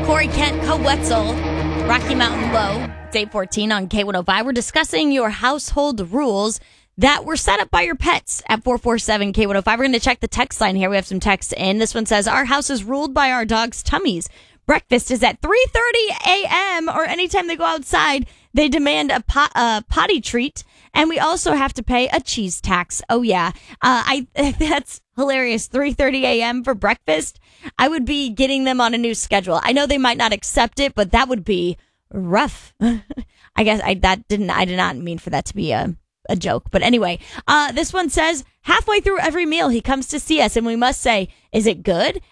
Corey Kent Kowetzel, Rocky Mountain Low. It's 8:14 on K105. We're discussing your household rules that were set up by your pets at 447-K105. We're going to check the text line here. We have some texts in. This one says, our house is ruled by our dog's tummies. Breakfast is at 3:30 a.m. or anytime they go outside. They demand a potty treat, and we also have to pay a cheese tax. Oh, yeah. That's hilarious. 3:30 a.m. for breakfast. I would be getting them on a new schedule. I know they might not accept it, but that would be rough. I guess I did not mean for that to be a joke. But anyway, this one says, halfway through every meal, he comes to see us, and we must say, is it good?